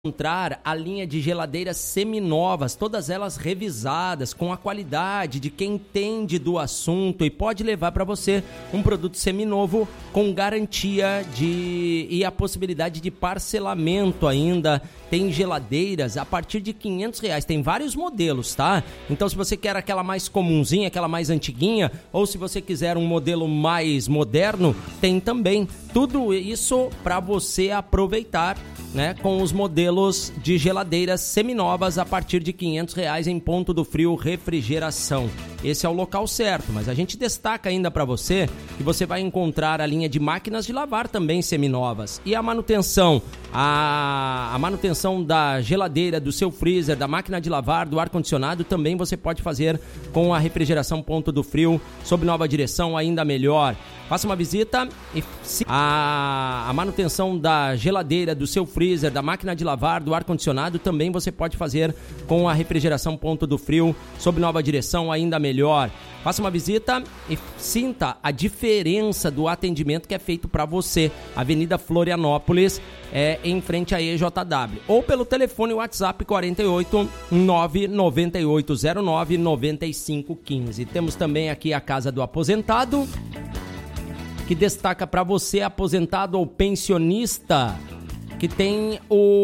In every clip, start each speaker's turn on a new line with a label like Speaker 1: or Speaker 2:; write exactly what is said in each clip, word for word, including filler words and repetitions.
Speaker 1: encontrar a linha de geladeiras seminovas, todas elas revisadas, com a qualidade de quem entende do assunto e pode levar para você um produto seminovo com garantia de e a possibilidade de parcelamento ainda. Tem geladeiras a partir de quinhentos reais, tem vários modelos, tá? Então se você quer aquela mais comunzinha, aquela mais antiguinha, ou se você quiser um modelo mais moderno, tem também. Tudo isso para você aproveitar, né, com os modelos de geladeiras seminovas a partir de quinhentos reais em Ponto do Frio Refrigeração. Esse é o local certo, mas a gente destaca ainda para você que você vai encontrar a linha de máquinas de lavar também seminovas. E a manutenção, a, a manutenção da geladeira, do seu freezer, da máquina de lavar, do ar-condicionado, também você pode fazer com a Refrigeração Ponto do Frio, sob nova direção, ainda melhor. Faça uma visita e a, a manutenção da geladeira, do seu freezer, da máquina de lavar, do ar-condicionado, também você pode fazer com a Refrigeração Ponto do Frio, sob nova direção, ainda melhor. Faça uma visita e sinta a diferença do atendimento que é feito para você. Avenida Florianópolis, é, em frente à E J W. Ou pelo telefone WhatsApp quarenta e oito, nove nove oito zero nove, nove cinco um cinco. Temos também aqui a Casa do Aposentado, que destaca para você, aposentado ou pensionista, que tem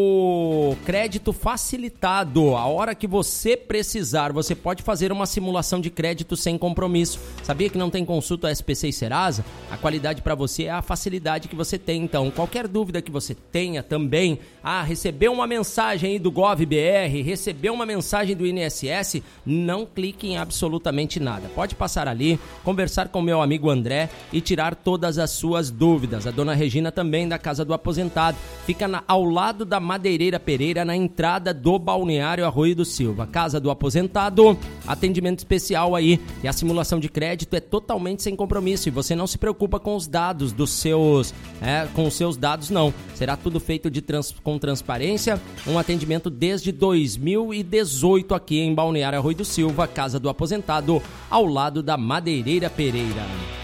Speaker 1: o crédito facilitado. A hora que você precisar, você pode fazer uma simulação de crédito sem compromisso. Sabia que não tem consulta S P C e Serasa? A qualidade para você é a facilidade que você tem. Então, qualquer dúvida que você tenha também, ah, recebeu uma mensagem aí do GovBR, recebeu uma mensagem do I N S S, não clique em absolutamente nada. Pode passar ali, conversar com o meu amigo André e tirar todas as suas dúvidas. A dona Regina também, da Casa do Aposentado, fica Na, ao lado da Madeireira Pereira, na entrada do Balneário Arroio do Silva. Casa do Aposentado, atendimento especial aí, e a simulação de crédito é totalmente sem compromisso, e você não se preocupa com os dados dos seus, é, com os seus dados não, será tudo feito de trans, com transparência, um atendimento desde dois mil e dezoito aqui em Balneário Arroio do Silva. Casa do Aposentado, ao lado da Madeireira Pereira.